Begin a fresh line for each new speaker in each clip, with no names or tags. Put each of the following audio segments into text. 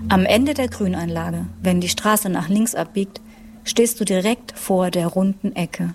Am Ende der Grünanlage, wenn die Straße nach links abbiegt, stehst du direkt vor der runden Ecke.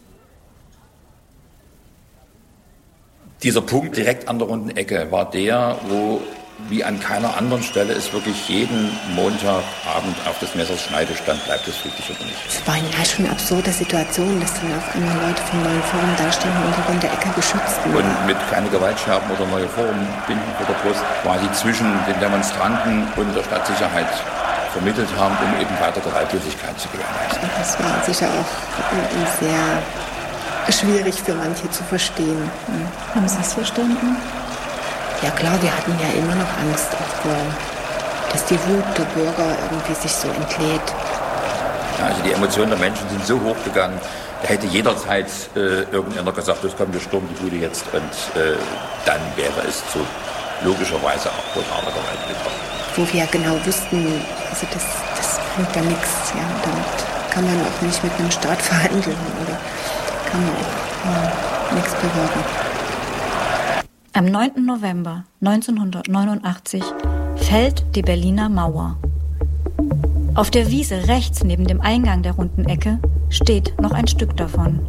Dieser Punkt direkt an der runden Ecke war der, wo wie an keiner anderen Stelle es wirklich jeden Montagabend auf des Messers Schneide stand, bleibt es friedlich oder nicht.
Es war ja schon eine absurde Situation, dass dann auf einmal Leute vom Neuen Forum da stehen und die runde Ecke beschützten.
Und mit keine Gewaltscherben oder Neue Forum binden vor der Brust quasi zwischen den Demonstranten und der Stadtsicherheit vermittelt haben, um eben weiter Gewaltlosigkeit zu gewährleisten.
Das war sicher auch sehr schwierig für manche zu verstehen.
Haben Sie es verstanden?
Ja klar, wir hatten ja immer noch Angst, dass die Wut der Bürger irgendwie sich so entlädt.
Ja, also die Emotionen der Menschen sind so hochgegangen, da hätte jederzeit irgendeiner gesagt, das kommt, wir stürmen die Bude jetzt und dann wäre es zu logischerweise auch brutaler Gewalt gekommen.
Wo wir genau wussten, also das bringt ja nichts. Ja, damit kann man auch nicht mit einem Staat verhandeln oder kann man auch nichts bewirken.
Am 9. November 1989 fällt die Berliner Mauer. Auf der Wiese rechts neben dem Eingang der runden Ecke steht noch ein Stück davon.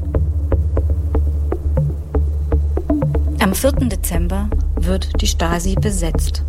Am 4. Dezember wird die Stasi besetzt.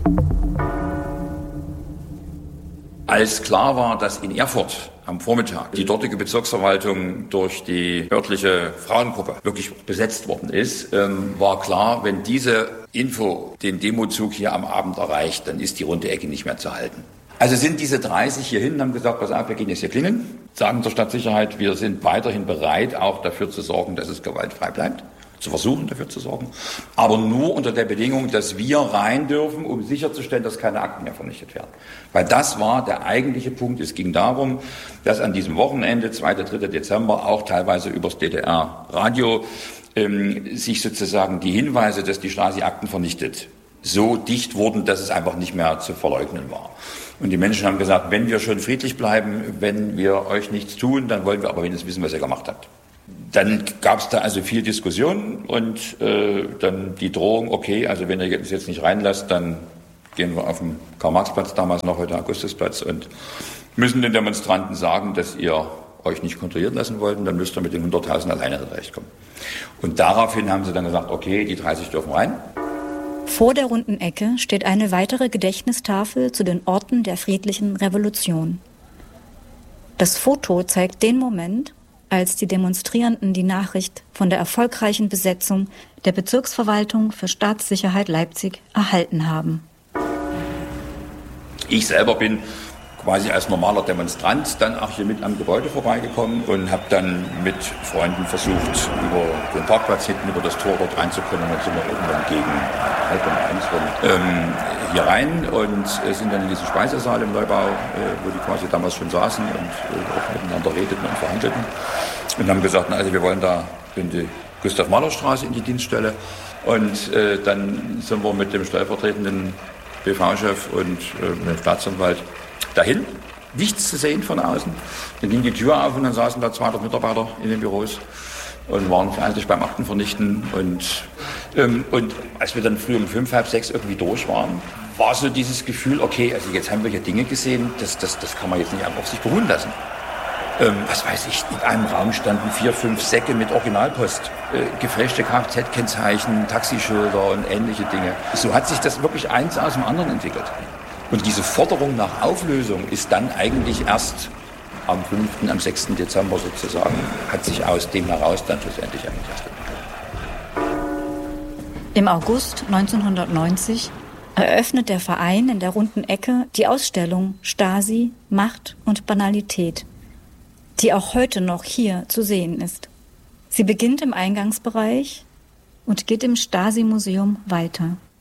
Als klar war, dass in Erfurt am Vormittag die dortige Bezirksverwaltung durch die örtliche Frauengruppe wirklich besetzt worden ist, war klar, wenn diese Info den Demozug hier am Abend erreicht, dann ist die runde Ecke nicht mehr zu halten. Also sind diese 30 hier hin und haben gesagt, pass auf, wir gehen jetzt hier klingeln, sagen der Stadtsicherheit, wir sind weiterhin bereit, auch dafür zu sorgen, dass es gewaltfrei bleibt. Zu versuchen, dafür zu sorgen, aber nur unter der Bedingung, dass wir rein dürfen, um sicherzustellen, dass keine Akten mehr vernichtet werden. Weil das war der eigentliche Punkt. Es ging darum, dass an diesem Wochenende, 2. 3. Dezember, auch teilweise übers DDR-Radio, sich sozusagen die Hinweise, dass die Stasi Akten vernichtet, so dicht wurden, dass es einfach nicht mehr zu verleugnen war. Und die Menschen haben gesagt, wenn wir schon friedlich bleiben, wenn wir euch nichts tun, dann wollen wir aber wenigstens wissen, was ihr gemacht habt. Dann gab es da also viel Diskussion und dann die Drohung, okay, also wenn ihr uns jetzt nicht reinlasst, dann gehen wir auf den Karl-Marx-Platz, damals noch heute Augustusplatz, und müssen den Demonstranten sagen, dass ihr euch nicht kontrollieren lassen wollt, und dann müsst ihr mit den 100.000 alleine zurechtkommen. Und daraufhin haben sie dann gesagt, okay, die 30 dürfen rein.
Vor der runden Ecke steht eine weitere Gedächtnistafel zu den Orten der friedlichen Revolution. Das Foto zeigt den Moment, als die Demonstrierenden die Nachricht von der erfolgreichen Besetzung der Bezirksverwaltung für Staatssicherheit Leipzig erhalten haben.
Ich selber bin quasi als normaler Demonstrant dann auch hier mit am Gebäude vorbeigekommen und habe dann mit Freunden versucht, über den Parkplatz hinten, über das Tor dort reinzukommen. Und dann sind wir irgendwann gegen 1:30 hier rein und sind dann in diesen Speisesaal im Neubau, wo die quasi damals schon saßen und auch miteinander redeten und verhandelten. Und haben gesagt, also wir wollen da in die Gustav-Mahler-Straße in die Dienststelle. Und dann sind wir mit dem stellvertretenden BV-Chef und dem Staatsanwalt dahin. Nichts zu sehen von außen. Dann ging die Tür auf und dann saßen da 200 Mitarbeiter in den Büros und waren fertig beim Aktenvernichten. Und als wir dann früh um 5, halb 6 irgendwie durch waren, war so dieses Gefühl, okay, also jetzt haben wir hier Dinge gesehen, das kann man jetzt nicht einfach auf sich beruhen lassen. Was weiß ich, in einem Raum standen 4, 5 Säcke mit Originalpost, gefälschte Kfz-Kennzeichen, Taxischilder und ähnliche Dinge. So hat sich das wirklich eins aus dem anderen entwickelt. Und diese Forderung nach Auflösung ist dann eigentlich erst am 5., am 6. Dezember sozusagen, hat sich aus dem heraus dann schlussendlich eigentlich erst entwickelt.
Im August 1990 eröffnet der Verein in der runden Ecke die Ausstellung Stasi, Macht und Banalität, die auch heute noch hier zu sehen ist. Sie beginnt im Eingangsbereich und geht im Stasi-Museum weiter.